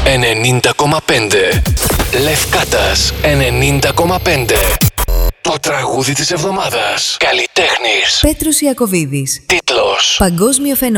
90,5. Λευκάτας 90,5. Το τραγούδι της εβδομάδας. Καλλιτέχνης Πέτρος Ιακωβίδης. Τίτλος Παγκόσμιο φαινόμενο.